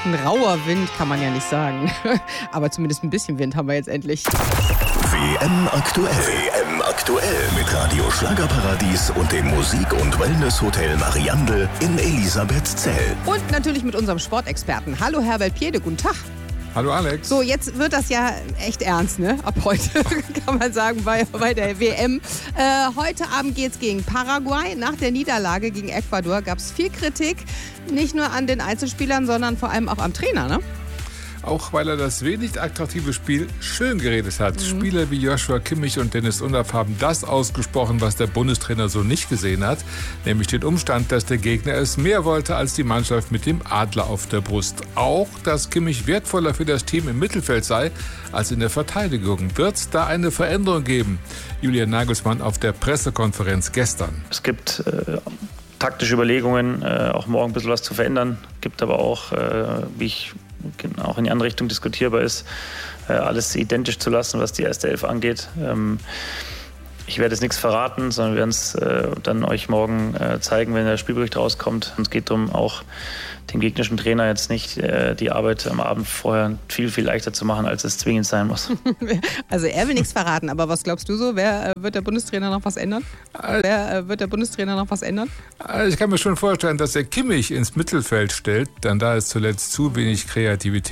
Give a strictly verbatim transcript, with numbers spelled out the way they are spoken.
Ein rauer Wind kann man ja nicht sagen. Aber zumindest ein bisschen Wind haben wir jetzt endlich. W M aktuell. W M aktuell mit Radio Schlagerparadies und dem Musik- und Wellness-Hotel Mariandel in Elisabethzell. Und natürlich mit unserem Sportexperten. Hallo Herbert Piede, guten Tag. Hallo Alex. So, jetzt wird das ja echt ernst, ne? Ab heute kann man sagen, bei, bei der W M. Äh, heute Abend geht's gegen Paraguay. Nach der Niederlage gegen Ecuador gab es viel Kritik. Nicht nur an den Einzelspielern, sondern vor allem auch am Trainer, ne? Auch weil er das wenig attraktive Spiel schön geredet hat. Mhm. Spieler wie Joshua Kimmich und Dennis Undaff haben das ausgesprochen, was der Bundestrainer so nicht gesehen hat. Nämlich den Umstand, dass der Gegner es mehr wollte als die Mannschaft mit dem Adler auf der Brust. Auch, dass Kimmich wertvoller für das Team im Mittelfeld sei als in der Verteidigung. Wird es da eine Veränderung geben? Julian Nagelsmann auf der Pressekonferenz gestern. Es gibt äh, taktische Überlegungen, äh, auch morgen ein bisschen was zu verändern. Gibt aber auch, äh, wie ich auch in die andere Richtung diskutierbar ist, alles identisch zu lassen, was die erste Elf angeht. Ich werde jetzt nichts verraten, sondern wir werden es dann euch morgen zeigen, wenn der Spielbericht rauskommt. Es geht darum, auch dem gegnerischen Trainer jetzt nicht die Arbeit am Abend vorher viel, viel leichter zu machen, als es zwingend sein muss. Also er will nichts verraten, aber was glaubst du so? Wer wird der Bundestrainer noch was ändern? Wer wird der Bundestrainer noch was ändern? Ich kann mir schon vorstellen, dass er Kimmich ins Mittelfeld stellt, denn da ist zuletzt zu wenig Kreativität